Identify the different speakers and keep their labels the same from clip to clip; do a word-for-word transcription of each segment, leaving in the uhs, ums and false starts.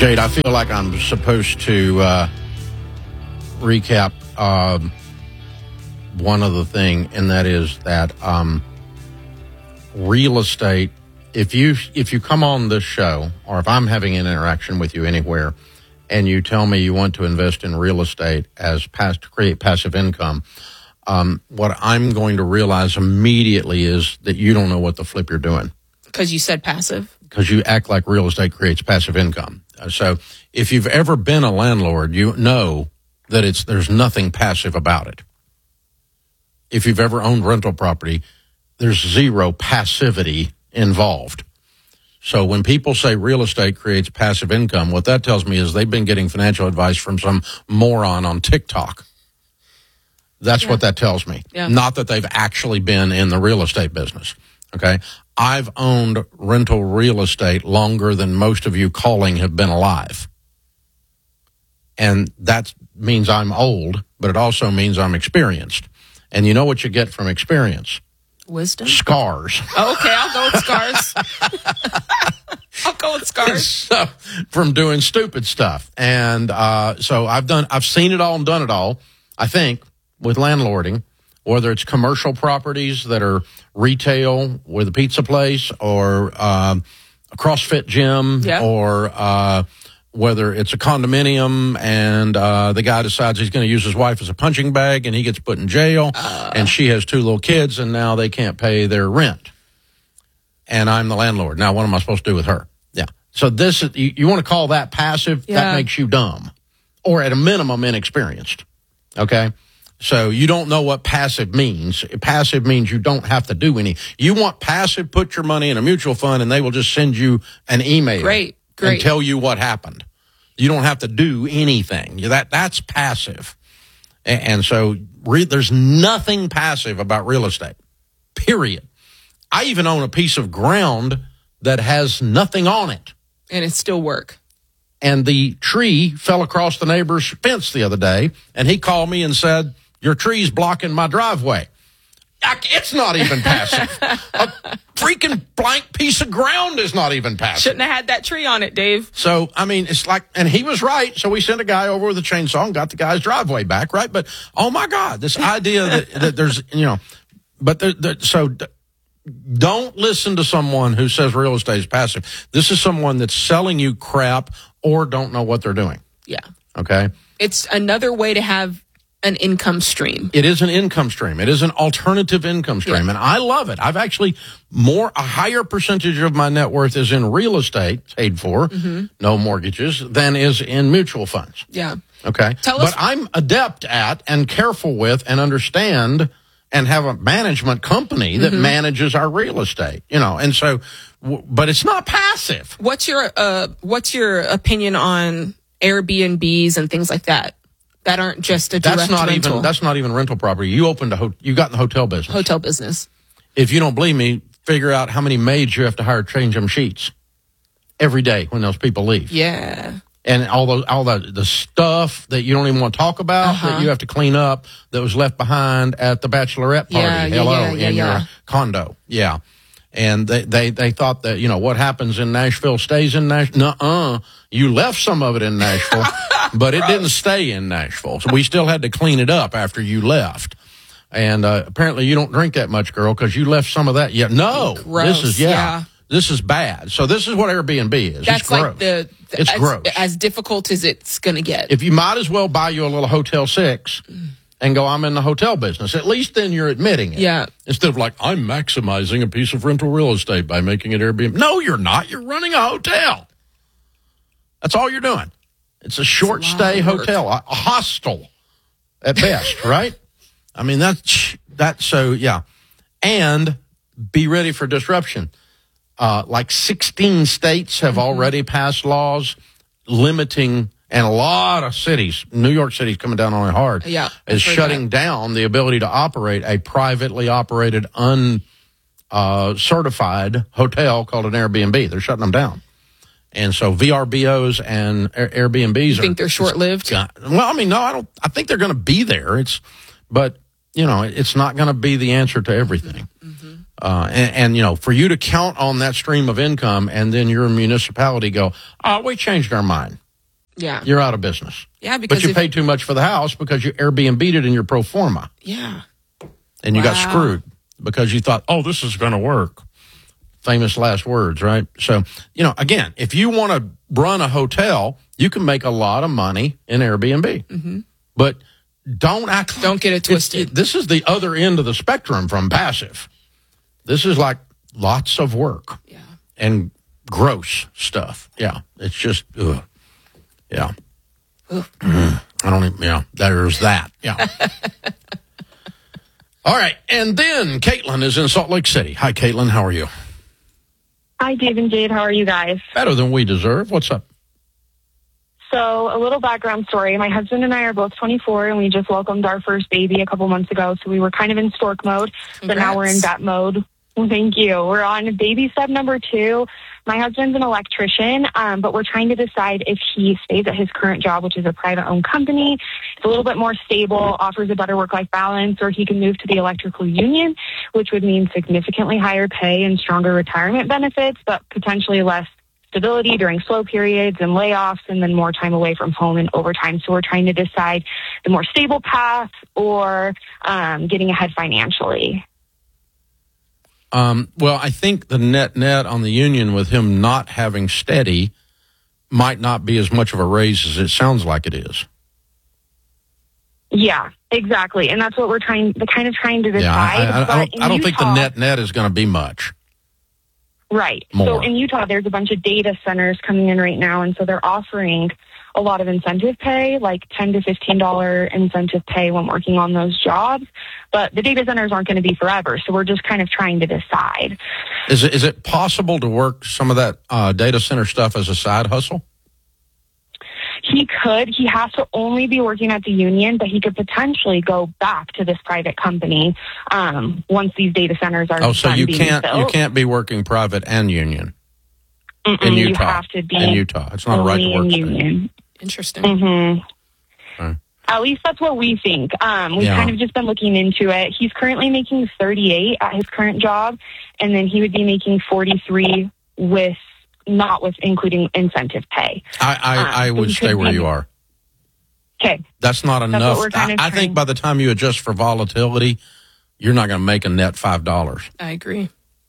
Speaker 1: Jade, I feel like I'm supposed to uh, recap um, one other thing, and that is that um, real estate, if you if you come on this show, or if I'm having an interaction with you anywhere, and you tell me you want to invest in real estate as pass, to create passive income, um, what I'm going to realize immediately is that you don't know what the flip you're doing.
Speaker 2: Because you said passive.
Speaker 1: Because you act like real estate creates passive income. So if you've ever been a landlord, you know that it's there's nothing passive about it. If you've ever owned rental property, there's zero passivity involved. So when people say real estate creates passive income, what that tells me is they've been getting financial advice from some moron on TikTok. That's yeah. what that tells me. Yeah. Not that they've actually been in the real estate business. Okay. I've owned rental real estate longer than most of you calling have been alive. And that means I'm old, but it also means I'm experienced. And you know what you get from experience?
Speaker 2: Wisdom?
Speaker 1: Scars.
Speaker 2: Oh, okay, I'll go with scars. I'll go with scars.
Speaker 1: So, from doing stupid stuff. And uh, so I've done, I've seen it all and done it all, I think, with landlording. Whether it's commercial properties that are retail with a pizza place or um, a CrossFit gym
Speaker 2: yeah.
Speaker 1: or uh, whether it's a condominium and uh, the guy decides he's going to use his wife as a punching bag and he gets put in jail uh. and she has two little kids and now they can't pay their rent. And I'm the landlord. Now, what am I supposed to do with her? Yeah. So this is, you, you want to call that passive?
Speaker 2: Yeah.
Speaker 1: That makes you dumb or at a minimum inexperienced. Okay? So you don't know what passive means. Passive means you don't have to do any. You want passive, put your money in a mutual fund, and they will just send you an email
Speaker 2: great, great.
Speaker 1: and tell you what happened. You don't have to do anything. That That's passive. And, and so re, there's nothing passive about real estate, period. I even own a piece of ground that has nothing on it.
Speaker 2: And it still work.
Speaker 1: And the tree fell across the neighbor's fence the other day, and he called me and said, your tree's blocking my driveway. It's not even passive. A freaking blank piece of ground is not even passive.
Speaker 2: Shouldn't have had that tree on it, Dave.
Speaker 1: So, I mean, it's like, and he was right. So we sent a guy over with a chainsaw and got the guy's driveway back, right? But, oh my God, this idea that, that there's, you know, but there, there, so don't listen to someone who says real estate is passive. This is someone that's selling you crap or don't know what they're doing.
Speaker 2: Yeah.
Speaker 1: Okay.
Speaker 2: It's another way to have an income stream.
Speaker 1: It is an income stream. It is an alternative income stream. Yeah. And I love it. I've actually more, a higher percentage of my net worth is in real estate paid for, mm-hmm. no mortgages, than is in mutual funds.
Speaker 2: Yeah.
Speaker 1: Okay.
Speaker 2: Tell us.
Speaker 1: But I'm adept at and careful with and understand and have a management company that mm-hmm. manages our real estate, you know, and so, but it's not passive.
Speaker 2: What's your, uh, what's your opinion on Airbnbs and things like that? That aren't just a direct
Speaker 1: that's not
Speaker 2: rental.
Speaker 1: Even, that's not even rental property. You opened a ho- you got in the hotel business.
Speaker 2: Hotel business.
Speaker 1: If you don't believe me, figure out how many maids you have to hire to change them sheets every day when those people leave.
Speaker 2: Yeah.
Speaker 1: And all those, all the, the stuff that you don't even want to talk about uh-huh. that you have to clean up that was left behind at the bachelorette party.
Speaker 2: Yeah,
Speaker 1: Hello,
Speaker 2: yeah, yeah,
Speaker 1: in
Speaker 2: yeah.
Speaker 1: your condo. Yeah. And they, they, they thought that, you know, what happens in Nashville stays in Nashville. Nuh-uh. You left some of it in Nashville, but it didn't stay in Nashville. So we still had to clean it up after you left. And uh, apparently you don't drink that much, girl, because you left some of that. Yeah, no.
Speaker 2: Gross,
Speaker 1: this is, yeah,
Speaker 2: yeah.
Speaker 1: This is bad. So this is what Airbnb is.
Speaker 2: That's
Speaker 1: it's gross.
Speaker 2: like the, the
Speaker 1: it's
Speaker 2: as,
Speaker 1: gross.
Speaker 2: as difficult as it's going to get.
Speaker 1: If you might as well buy you a little Hotel six and go, I'm in the hotel business. At least then you're admitting it.
Speaker 2: Yeah.
Speaker 1: Instead of like, I'm maximizing a piece of rental real estate by making it Airbnb. No, you're not. You're running a hotel. That's all you're doing. It's a short
Speaker 2: It's a
Speaker 1: stay hotel, a, a hostel at best, right? I mean, that's, that's so, yeah. And be ready for disruption. Uh, like sixteen states have mm-hmm. already passed laws limiting, and a lot of cities, New York City's coming down on it hard,
Speaker 2: yeah,
Speaker 1: is shutting that. down the ability to operate a privately operated, uncertified uh, hotel called an Airbnb. They're shutting them down. And so V R B Os and Air- Airbnbs
Speaker 2: you
Speaker 1: are...
Speaker 2: think they're short-lived?
Speaker 1: Well, I mean, no, I don't. I think they're going to be there. It's, but, you know, it's not going to be the answer to everything. Mm-hmm. Uh, and, and, you know, for you to count on that stream of income and then your municipality go, oh, we changed our mind.
Speaker 2: Yeah.
Speaker 1: You're out of business.
Speaker 2: Yeah, because
Speaker 1: But you
Speaker 2: if,
Speaker 1: paid too much for the house because you Airbnb'd it in your pro forma.
Speaker 2: Yeah.
Speaker 1: And you
Speaker 2: Wow.
Speaker 1: got screwed because you thought, oh, this is going to work. Famous last words, right? So, you know, again, if you want to run a hotel, you can make a lot of money in Airbnb.
Speaker 2: Mm-hmm.
Speaker 1: But don't act like
Speaker 2: Don't get it
Speaker 1: it's-
Speaker 2: twisted.
Speaker 1: it- this is the other end of the spectrum from passive. This is like lots of work
Speaker 2: Yeah.
Speaker 1: and gross stuff. Yeah. It's just, ugh. Yeah. I don't even, yeah, there's that. Yeah. All right. And then Caitlin is in Salt Lake City. Hi, Caitlin. How are you?
Speaker 3: Hi, Dave and Jade. How are you guys?
Speaker 1: Better than we deserve. What's up?
Speaker 3: So, a little background story. My husband and I are both twenty-four, and we just welcomed our first baby a couple months ago. So, we were kind of in stork mode, but now we're in
Speaker 2: Congrats.
Speaker 3: vet mode. Thank you. We're on baby step number two. My husband's an electrician, um, but we're trying to decide if he stays at his current job, which is a private-owned company. It's a little bit more stable, offers a better work-life balance, or he can move to the electrical union, which would mean significantly higher pay and stronger retirement benefits, but potentially less stability during slow periods and layoffs, and then more time away from home and overtime. So we're trying to decide the more stable path or um, getting ahead financially.
Speaker 1: Um, well, I think the net net on the union with him not having steady might not be as much of a raise as it sounds like it is.
Speaker 3: Yeah, exactly. And that's what we're trying, the kind of trying to decide.
Speaker 1: Yeah, I, I, I
Speaker 3: But
Speaker 1: don't,
Speaker 3: in
Speaker 1: I don't think the
Speaker 3: Utah-
Speaker 1: net net is going to be much.
Speaker 3: Right.
Speaker 1: More.
Speaker 3: So in Utah, there's a bunch of data centers coming in right now, and so they're offering a lot of incentive pay, like ten to fifteen dollars incentive pay when working on those jobs. But the data centers aren't going to be forever, so we're just kind of trying to decide.
Speaker 1: Is it, is it possible to work some of that uh, data center stuff as a side hustle?
Speaker 3: He could. He has to only be working at the union, but he could potentially go back to this private company um, once these data centers are
Speaker 1: Oh, so
Speaker 3: done
Speaker 1: you
Speaker 3: being
Speaker 1: can't
Speaker 3: built.
Speaker 1: you can't be working private and union
Speaker 3: Mm-mm,
Speaker 1: in
Speaker 3: You
Speaker 1: Utah.
Speaker 3: have to be
Speaker 1: in Utah. It's not a right to
Speaker 3: only
Speaker 1: work
Speaker 3: in
Speaker 1: thing.
Speaker 3: union.
Speaker 2: Interesting.
Speaker 3: Mm-hmm.
Speaker 1: Okay.
Speaker 3: At least that's what we think. Um, we've
Speaker 1: Yeah.
Speaker 3: kind of just been looking into it. He's currently making thirty-eight at his current job, and then he would be making forty-three with not with including incentive pay.
Speaker 1: I, I,
Speaker 3: Um,
Speaker 1: I
Speaker 3: so
Speaker 1: would
Speaker 3: we
Speaker 1: stay
Speaker 3: could
Speaker 1: where
Speaker 3: maybe-
Speaker 1: you are.
Speaker 3: Okay.
Speaker 1: That's not
Speaker 3: what
Speaker 1: enough.
Speaker 3: we're kind
Speaker 1: I,
Speaker 3: of
Speaker 1: I think
Speaker 3: trying-
Speaker 1: by the time you adjust for volatility, you're not going to make a net five dollars.
Speaker 2: I agree.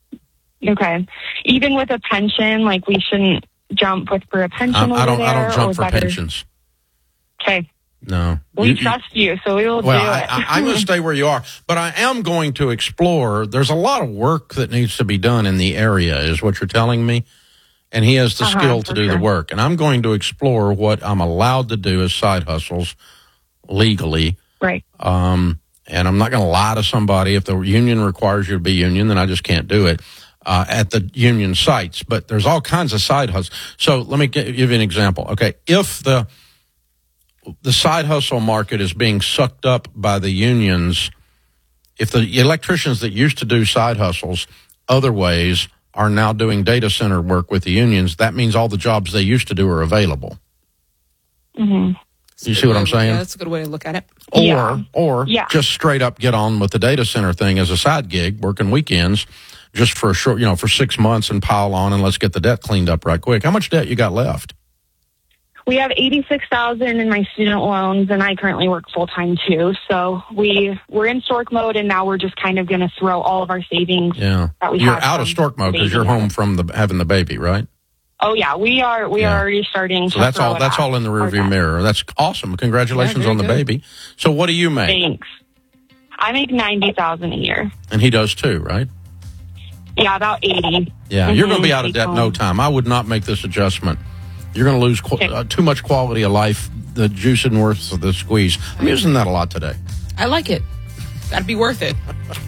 Speaker 3: Okay. Even with a pension, like we shouldn't jump with for a pension
Speaker 1: I,
Speaker 3: over
Speaker 1: I don't.
Speaker 3: there.
Speaker 1: I don't jump
Speaker 3: or
Speaker 1: for
Speaker 3: better-
Speaker 1: pensions.
Speaker 3: Okay.
Speaker 1: No.
Speaker 3: We
Speaker 1: You- you-
Speaker 3: trust you, so we will
Speaker 1: Well,
Speaker 3: do
Speaker 1: I,
Speaker 3: it.
Speaker 1: I, I'm going to stay where you are, but I am going to explore. There's a lot of work that needs to be done in the area, is what you're telling me. And he has the
Speaker 3: Uh-huh,
Speaker 1: skill to
Speaker 3: for
Speaker 1: do the
Speaker 3: sure.
Speaker 1: work. And I'm going to explore what I'm allowed to do as side hustles legally.
Speaker 3: Right.
Speaker 1: Um, and I'm not going to lie to somebody. If the union requires you to be union, then I just can't do it uh, at the union sites. But there's all kinds of side hustles. So let me give you an example. Okay, if the the side hustle market is being sucked up by the unions, if the electricians that used to do side hustles other ways are now doing data center work with the unions, that means all the jobs they used to do are available.
Speaker 3: Mm-hmm.
Speaker 1: You see what I'm saying?
Speaker 2: Yeah, that's a good way to look at it.
Speaker 1: Or,
Speaker 3: Yeah.
Speaker 1: or
Speaker 3: Yeah.
Speaker 1: just straight up get on with the data center thing as a side gig, working weekends, just for a short, you know, for six months and pile on and let's get the debt cleaned up right quick. How much debt you got left?
Speaker 3: We have eighty-six thousand in my student loans, and I currently work full time too. So we we're in stork mode, and now we're just kind of going to throw all of our savings.
Speaker 1: Yeah,
Speaker 3: That we
Speaker 1: you're
Speaker 3: have
Speaker 1: out of
Speaker 3: from
Speaker 1: stork mode because
Speaker 3: baby
Speaker 1: you're home
Speaker 3: habits.
Speaker 1: from the having the baby, right?
Speaker 3: Oh yeah, we are. We
Speaker 1: Yeah.
Speaker 3: are already starting.
Speaker 1: So
Speaker 3: to
Speaker 1: that's
Speaker 3: throw
Speaker 1: all.
Speaker 3: it
Speaker 1: That's
Speaker 3: out.
Speaker 1: all in the
Speaker 3: Our
Speaker 1: rearview
Speaker 3: debt.
Speaker 1: mirror. That's awesome. Congratulations
Speaker 2: Yeah, very
Speaker 1: on the
Speaker 2: good.
Speaker 1: baby. So what do you make?
Speaker 3: Thanks. I make ninety thousand a year.
Speaker 1: And he does too, right?
Speaker 3: Yeah, about eighty.
Speaker 1: Yeah, you're going to
Speaker 3: Mhm,
Speaker 1: be out of
Speaker 3: take
Speaker 1: debt in no
Speaker 3: home.
Speaker 1: time. I would not make this adjustment. You're going to lose qu-
Speaker 3: Okay.
Speaker 1: uh, too much quality of life. The juice and worth of the squeeze. I'm using that a lot today.
Speaker 2: I like it. Got to be worth it.